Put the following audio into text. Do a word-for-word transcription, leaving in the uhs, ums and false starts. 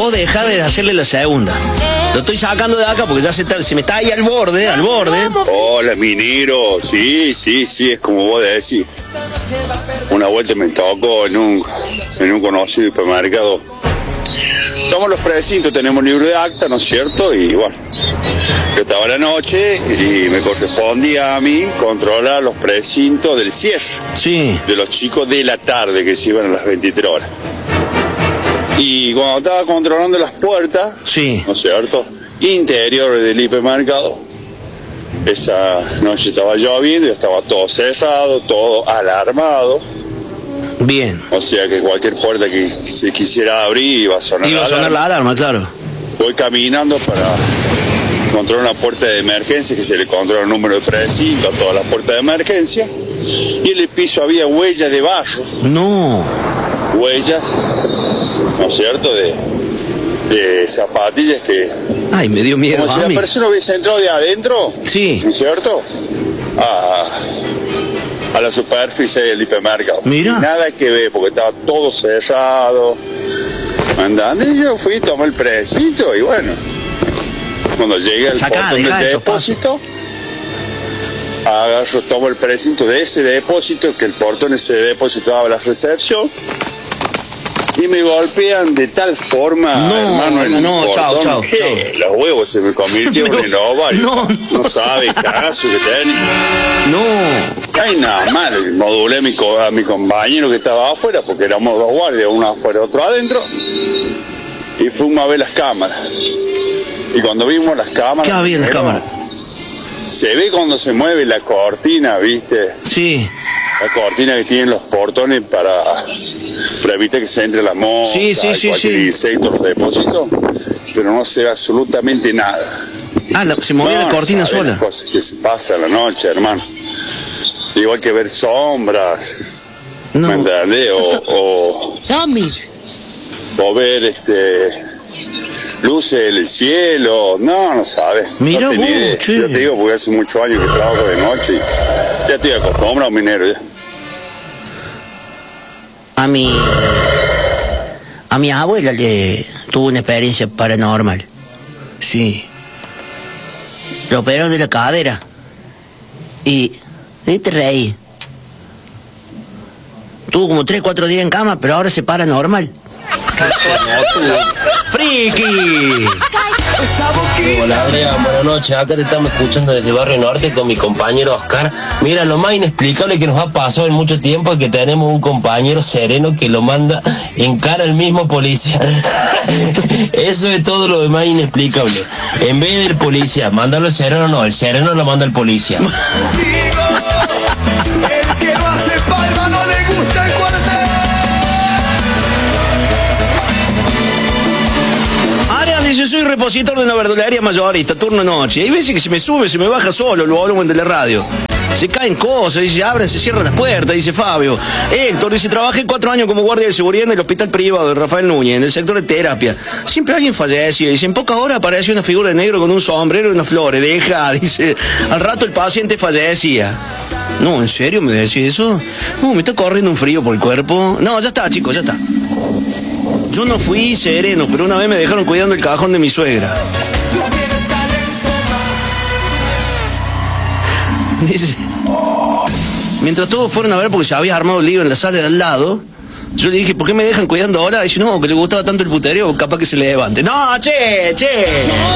vos dejá de hacerle la segunda. Lo estoy sacando de acá porque ya se, está, se me está ahí al borde, al borde. Hola, minero. Sí, sí, sí, es como vos decís. Una vuelta me tocó en un, en un conocido hipermercado. Tomamos los precintos, tenemos libro de acta, ¿no es cierto? Y bueno, yo estaba la noche y me correspondía a mí controlar los precintos del cierre. Sí. De los chicos de la tarde que se iban a las veintitrés horas. Y cuando estaba controlando las puertas, sí, ¿no es cierto?, interiores del hipermercado, esa noche estaba lloviendo y estaba todo cerrado, todo alarmado. Bien. O sea que cualquier puerta que se quisiera abrir iba a sonar, iba a sonar la alarma, claro. Voy caminando para controlar una puerta de emergencia, que se le controla el número de precinto a todas las puertas de emergencia, y en el piso había huellas de barro. No. Huellas, ¿no es cierto?, de, de zapatillas que... Ay, me dio miedo. Como si la persona hubiese entrado de adentro. Sí. ¿No es cierto? A, a la superficie del hipermercado. Mira. Nada que ver, porque estaba todo cerrado. Andando, y yo fui, tomé el precito y bueno, cuando llegué al Sacá, portón del depósito, agarro, tomo el precinto de ese depósito, que el portón ese depósito daba la recepción, y me golpean de tal forma, no, hermano, en no, el no, portón, chao, chao, que chao. Los huevos se me convirtieron no, en ovarios. No, no. No sabe, cagazo que tenés. No. Ay, nada mal, modulé a mi, co a mi compañero que estaba afuera, porque éramos dos guardias, uno afuera, otro adentro, y fuimos a ver las cámaras. Y cuando vimos las cámaras... ¿Qué había en las cámaras? Se ve cuando se mueve la cortina, ¿viste? Sí. La cortina que tienen los portones para, para evitar que se entre la mosca, sí, sí, sí, cualquier sí. insecto, los depósitos, pero no se ve absolutamente nada. Ah, la, se movía no, la cortina no sola. Las cosas que se pasa a la noche, hermano. Igual que ver sombras, no. ¿me entendés? O, o, o ver este luces en el cielo, no, no sabes. Mira no vos, che. Yo te digo porque hace muchos años que trabajo de noche y ya estoy acostumbrado, minero, ya. A mi... A mi abuela le tuvo una experiencia paranormal. Sí. Lo operaron de la cadera. Y... ¿Y te reí? Tuvo como tres, cuatro días en cama, pero ahora se para normal. ¡Friki! Hola Adrián, buenas noches, acá te estamos escuchando desde Barrio Norte con mi compañero Oscar. Mira, lo más inexplicable que nos ha pasado en mucho tiempo es que tenemos un compañero sereno que lo manda en cara al mismo policía. Eso es todo lo más inexplicable. En vez del policía, mándalo al sereno, no, el sereno lo manda al policía. Yo soy repositor de una verdulería mayorista, turno noche. Hay veces que se me sube, se me baja solo el volumen de la radio. Se caen cosas, dice, abren, se cierran las puertas, dice Fabio. Héctor dice, trabajé cuatro años como guardia de seguridad en el hospital privado de Rafael Núñez, en el sector de terapia. Siempre alguien falleció, dice, en pocas horas apareció una figura de negro con un sombrero y unas flores. Deja, dice, al rato el paciente fallecía. No, ¿en serio me decís eso? No, me está corriendo un frío por el cuerpo. No, ya está, chicos, ya está. Yo no fui sereno, pero una vez me dejaron cuidando el cajón de mi suegra. Dice, mientras todos fueron a ver porque se había armado el lío en la sala de al lado, yo le dije, ¿por qué me dejan cuidando ahora? Dice, no, que le gustaba tanto el puterío, capaz que se le levante. No, che, che.